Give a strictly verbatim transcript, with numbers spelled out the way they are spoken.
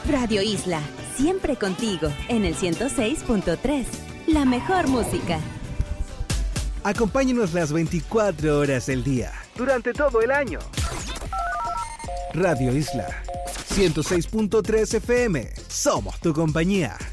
Radio Isla, siempre contigo, en el ciento seis punto tres. La mejor música. Acompáñenos las veinticuatro horas del día, durante todo el año. Radio Isla, ciento seis punto tres F M. Somos tu compañía.